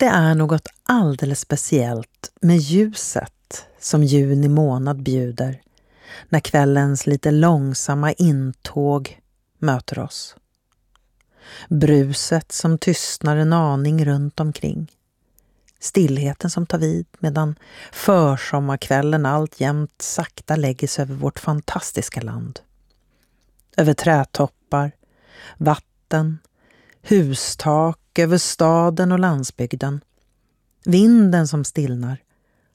Det är något alldeles speciellt med ljuset som juni månad bjuder när kvällens lite långsamma intåg möter oss. Bruset som tystnar en aning runt omkring. Stillheten som tar vid medan försommarkvällen alltjämt sakta lägger sig över vårt fantastiska land. Över trädtoppar, vatten, hustak, över staden och landsbygden. Vinden som stillnar.